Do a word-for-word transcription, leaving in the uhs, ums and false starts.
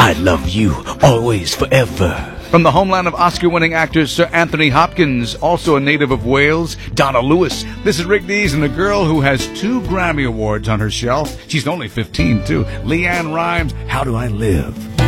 I love you, always, forever. From the homeland of Oscar-winning actor Sir Anthony Hopkins, also a native of Wales, Donna Lewis. This is Rick Dees and the girl who has two Grammy Awards on her shelf. She's only fifteen, too. Leanne Rimes, How Do I Live?